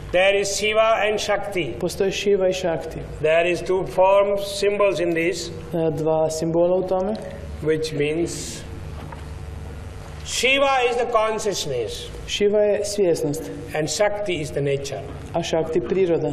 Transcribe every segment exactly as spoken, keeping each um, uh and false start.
There is Shiva and Shakti. Postoji Shiva i Shakti. There is two forms, symbols in this. Dva simbola u tome. Which means Shiva is the consciousness. Shiva je svjesnost. And Shakti is the nature. A Shakti priroda.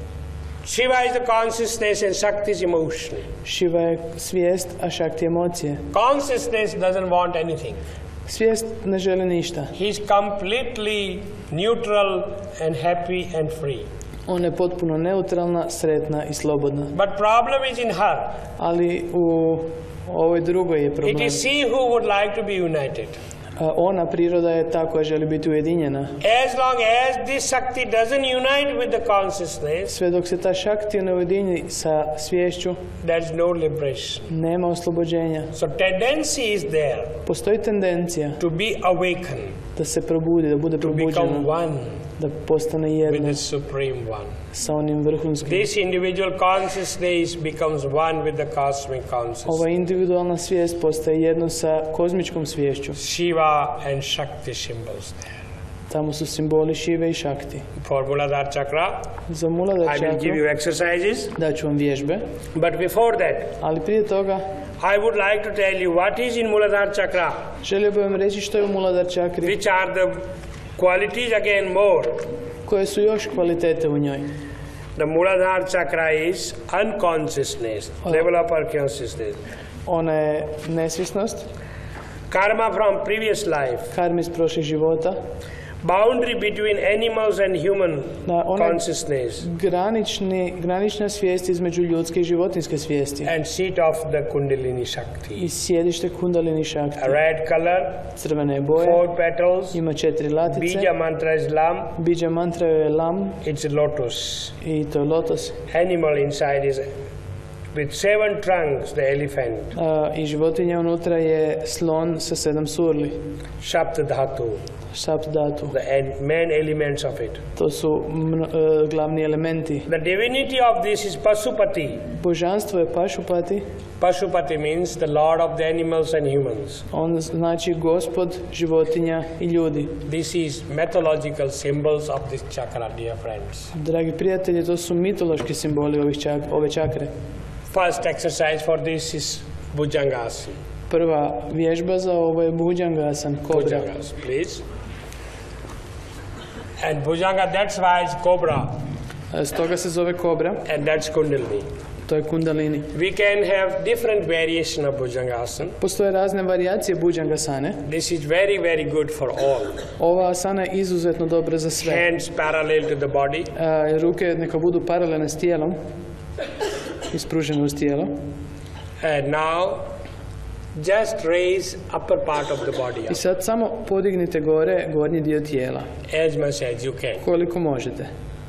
Shiva is the consciousness and Shakti is emotion. Shiva je svijest, a Shakti emocije. Consciousness doesn't want anything. Svijest ne želi ništa. He is completely neutral and happy and free. Ona je potpuno neutralna, sretna i slobodna. But problem is in her. Ali u ovoj drugoj je problem. It is she who would like to be united. Ona priroda je ta koja želi biti ujedinjena. As long as this Shakti doesn't unite with the consciousness, sve dok se ta Shakti ne ujedini sa sviješću, there is no liberation. Nema oslobođenja. So tendency is there. Postoji tendencija to be awakened. Da se probudi, da bude probuđena. To become one. Da postane jedno. With the supreme one. Sa onim vrhunskim. This individual consciousness becomes one with the cosmic consciousness. Ova individualna svijest postaje jedno sa kozmičkom sviješću. Shiva and Shakti symbols there. Tamo su simboli Šive i Shakti. For Muladhara chakra, za Muladhara I will give you exercises. Daću vam vježbe. But before that, ali prije toga, I would like to tell you what is in Muladhara chakra. Želio bih vam reći što je u Muladhara čakri. Which are the qualities again more. Koje su još kvalitete u njoj. The Muladhara chakra is unconsciousness, level of our consciousness. Ona je nesvjesnost. Karma from previous life. Karma iz prošlih života. Boundary between animals and human da, consciousness. Granični, granična svijest između ljudske i životinjske svijesti. And seat of the Kundalini Shakti. I sjedište Kundalini Shakti. A red color. Crvene boje. Four petals. Ima četiri latice. Bija mantra is lam. Bija mantra je lam. It's lotus. I to je lotos. Animal inside is with seven trunks, the elephant. Uh, I životinja unutra je slon sa sedam surli. Shapta dhatu. Sapdatu. The main elements of it. To su uh, glavni elementi. The divinity of this is Pasupati. Božanstvo je Pašupati. Pasupati means the lord of the animals and humans. On znači gospod životinja i ljudi. This is mythological symbols of this chakra, dear friends. Dragi prijatelji, to su mitološki simboli ovih čak, ove čakre. First exercise for this is Bhujangasana. Prva vježba za ovo je Bhujangasana, kobra. Bhujangasana, please. And Bhujanga, that's why it's cobra. Stoga se zove kobra. And that's Kundalini. To je Kundalini. We can have different variation of Bhujangasana. Postoje razne varijacije Bhujangasane. This is very, very good for all. Ova asana je izuzetno dobra za sve. Hands parallel to the body. Uh, ruke neka budu paralelne s tijelom. Ispružene uz tijelo. And now, just raise upper part of the body. I sad samo podignite gore gornji dio tijela. As much as you can. Koliko možete.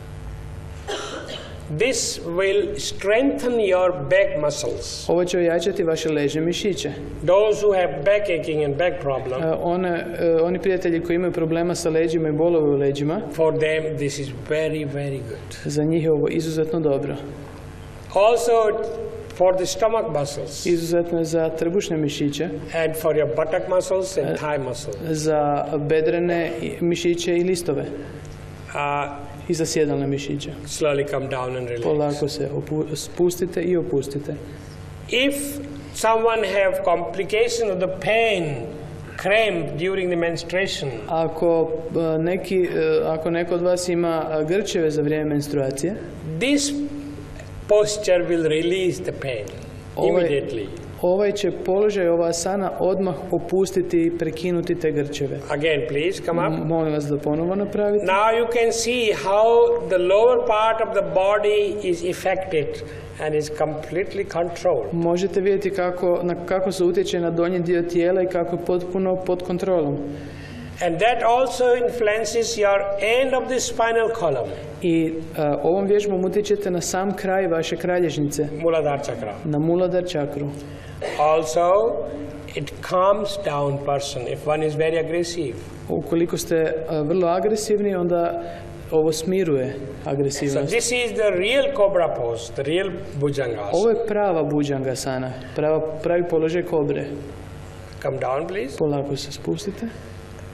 This will strengthen your back muscles. Ovo će ojačati vaše ležne mišiće. Those who have back aching and back problem. Uh, one, uh, oni prijatelji koji imaju problema sa leđima i bolove u leđima. For them this is very, very good. Za njih je ovo izuzetno dobro. Also for the stomach muscles. Izuzetno je za trbušne mišiće. And for your buttock muscles and thigh muscles. Za bedrene mišiće i listove. Uh, I za sjedalne mišiće. Slowly come down and relax. Polako se spustite i opustite. If someone have complication of the pain, cramp during the menstruation. Ako neki, ako neko od vas ima grčeve za vrijeme menstruacije. This posture will release the pain immediately. Ovaj će položaj, ova asana odmah opustiti i prekinuti te grčeve. Again, please, come up. Molim vas da ponovo napravite. Now you can see how the lower part of the body is affected and is completely controlled. Možete vidjeti kako, na, kako se utječe na donji dio tijela i kako je potpuno pod kontrolom. And that also influences your end of the spinal column. I uh, ovom vježbom utječete na sam kraj vaše kralježnice. Muladhara chakra. Na Muladhara čakru. Also, it calms down person if one is very aggressive. Ukoliko ste uh, vrlo agresivni, onda ovo smiruje agresivnost. So this is the real cobra pose, the real Bhujangasana. Ovo je prava Bhujangasana, prava, pravi položaj kobre. Come down, please. Polako se spustite.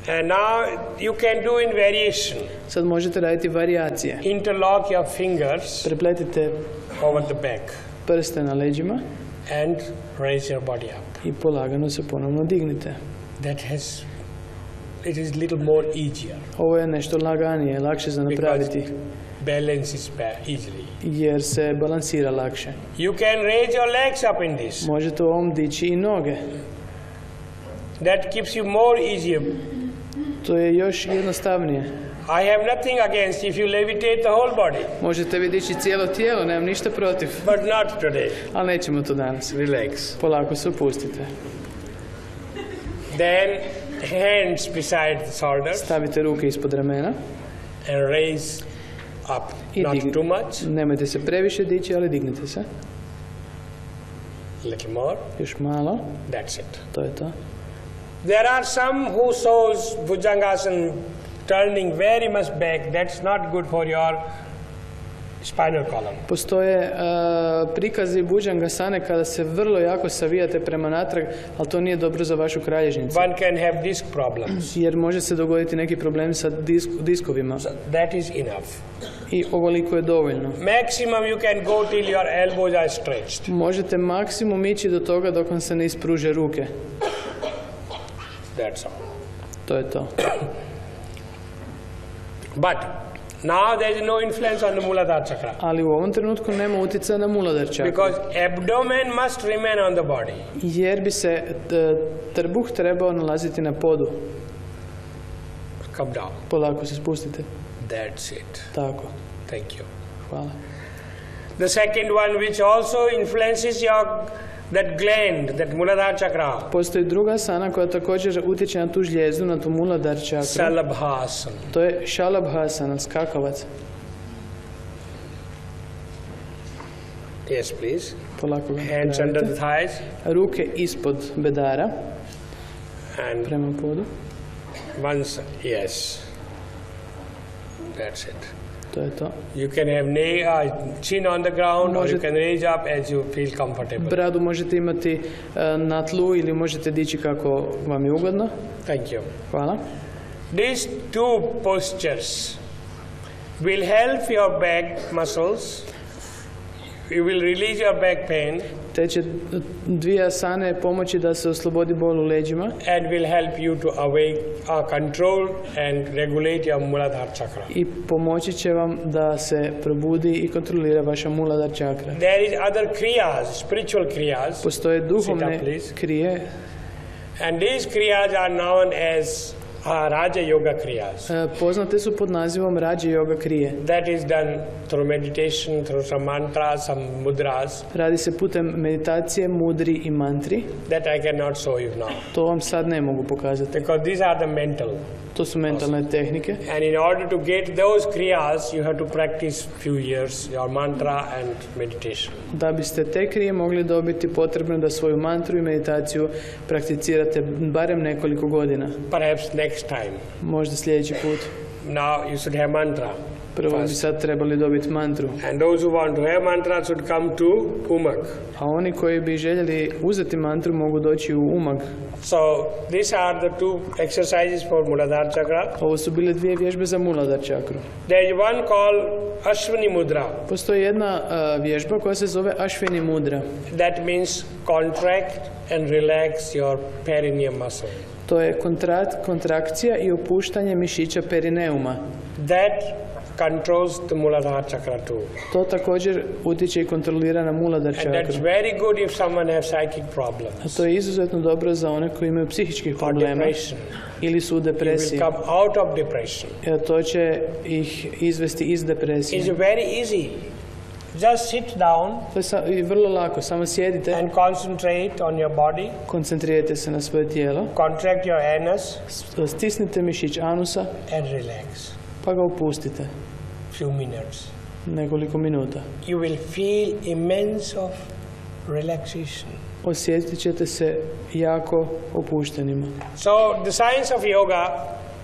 And now you can do in variation. Sad možete raditi varijacije. Interlock your fingers Prepletite over the back prste na leđima and raise your body up. i polagano se ponovno dignite. That has, it is little more easier Ovo je nešto laganije, lakše za because napraviti balance is ba- easily. jer se balansira lakše. You can raise your legs up in this. Možete u ovom dići i noge. That keeps you more easier. To je još jednostavnije. I have nothing against if you levitate the whole body, Možete vi dići cijelo tijelo, nemam ništa protiv. but not today. Ali nećemo to danas. Relax. Polako se opustite. Then hands beside the shoulders Stavite ruke ispod ramena and raise up. i Not digni- too much, Nemojte se previše dići, ali dignite se. little more. Još malo. That's it. To je to. There are some who shows Bhujangasana turning very much back. That's not good for your spinal column. Postoje uh, prikazi Bhujangasane kada se vrlo jako savijate prema natrag, ali to nije dobro za vašu kralježnicu. One can have disc problems. Jer može se dogoditi neki problem sa disk, diskovima. So that is enough. I ovoliko je dovoljno. Maximum you can go till your elbows are stretched. Možete maksimum ići do toga dok vam se ne ispruže ruke. That's all. To je to. But now there is no influence on the Muladhara chakra Ali u ovom trenutku nema utjecaja na Muladhara čakru. because abdomen must remain on the body. Jer bi se t- trbuh trebao nalaziti na podu. Come down. Polako se spustite. That's it. Tako. Thank you. Hvala. The second one which also influences your that gland, that Muladhara chakra, Postoji druga asana koja također utječe na tu žlijezdu, na tu Muladhara čakru. Salabhasana. To je Shalabhasana, skakavac. Yes, please. Polako ga Hands under the napravite. thighs Ruke ispod bedara, and prema podu. once, yes. That's it. To je to. You can have knee, uh, chin on the ground, or you Možete- can raise up as you feel comfortable. Bradu možete imati e, na tlu ili možete dići kako vam je ugodno. Thank you. Hvala. These two postures will help your back muscles. You will release your back pain Te će dvije asane pomoći da se oslobodi bol u leđima and will help you to awake, uh, control and regulate your Muladhara chakra. i pomoći će vam da se probudi i kontrolira vaša Muladhara čakra. There is other kriyas, spiritual kriyas, Postoje duhovne Sit up, please. krije. and these kriyas are known as uh, Raja Yoga kriyas. E, Poznate su pod nazivom Raja Yoga krije. That is done through meditation, through some mantras, some mudras. Radi se putem meditacije, mudri i mantri. That I cannot show you now To vam sad ne mogu pokazati. because these are the mental. To su mentalne tehnike. And in order to get those kriyas, you have to practice few years your mantra and meditation. Da biste te krije mogli dobiti, potrebno je da svoju mantru i meditaciju prakticirate barem nekoliko godina. Perhaps next time. Možda sljedeći put. Now you should have mantra. Prvo bi first. sad trebali dobiti mantru. And those who want to have mantra should come to Umag. A oni koji bi željeli uzeti mantru mogu doći u Umag. So these are the two exercises for Muladhara chakra. Ovo su bile dvije vježbe za Muladhara čakru. There is one called Ashwini Mudra. Postoji jedna a, vježba koja se zove Ashwini mudra. That means contract and relax your perineum muscle. To je kontrat, kontrakcija i opuštanje mišića perineuma. That controls the Muladhara chakra too. To također utječe i kontrolira na Muladhara And that's čakru. very good if someone has psychic problems A to je izuzetno dobro za one koji imaju psihičkih or problema depression. ili su u You will depresiji. come out of depression. E, To će ih izvesti iz depresije. It's very easy. Just sit down To je sa- i vrlo lako, samo sjedite, and concentrate on your body. koncentrirajte se na svoje tijelo, Contract your anus s- stisnite mišić anusa and relax. pa ga opustite Few minutes. nekoliko minuta. You will feel immense of relaxation. Osjetit ćete se jako opuštenima. So the science of yoga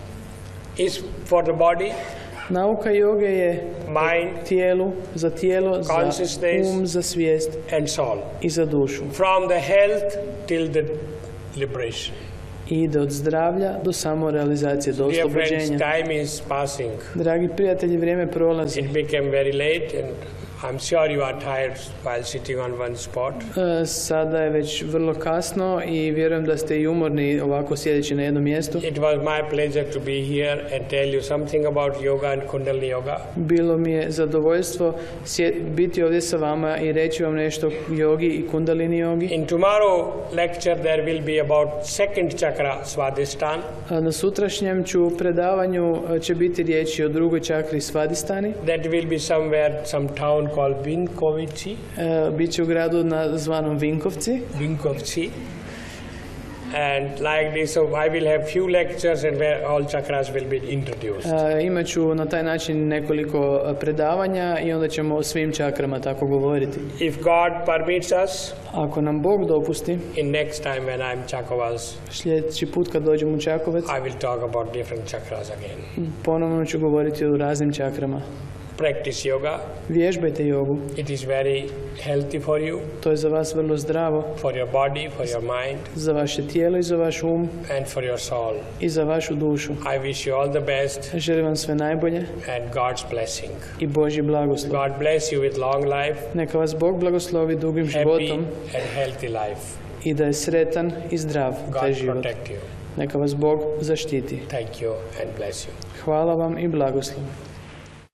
is for the body, Nauka joge je mind, tijelu, za tijelo, za Consciousness. um, za svijest and soul. i za dušu. From the health till the liberation. i ide od zdravlja do samorealizacije, do Dear friends, oslobođenja. time is passing. Dragi prijatelji, vrijeme prolazi. It became very late, and I'm sure you are tired while sitting on one spot. E, Sada je već vrlo kasno i vjerujem da ste i umorni ovako sjedeći na jednom mjestu. It was my pleasure to be here and tell you something about yoga and Kundalini yoga. Bilo mi je zadovoljstvo sje- biti ovdje sa vama i reći vam nešto o jogi i kundalini jogi. In tomorrow lecture there will be about second chakra, Svadhisthana. A na sutrašnjem ću predavanju e, će biti riječi o drugoj čakri Svadhisthani. That will be somewhere, some town called Vinkovci. E, Biće u gradu nazvanom Vinkovci. Vinkovci. And like this, so I will have few lectures and where all chakras will be introduced. E, Imat ću na taj način nekoliko e, predavanja i onda ćemo o svim čakrama tako govoriti. If God permits us, Ako nam Bog dopusti, in next time when I'm Chakovals, sljedeći put kad dođem u Čakovec, I will talk about different chakras again. ponovno ću govoriti o raznim čakrama. Practice yoga. Vježbajte jogu. It is very healthy for you, To je za vas vrlo zdravo, for your body, for your mind, za vaše tijelo i za vaš um and for your soul. i za vašu dušu. I wish you all the best Želim vam sve najbolje and God's blessing. i Božji blagoslov. God bless you with long life, Neka vas Bog blagoslovi dugim happy životom and healthy life. i da je sretan i zdrav taj God život. protect you. Neka vas Bog zaštiti. Thank you and bless you. Hvala vam i blagoslov.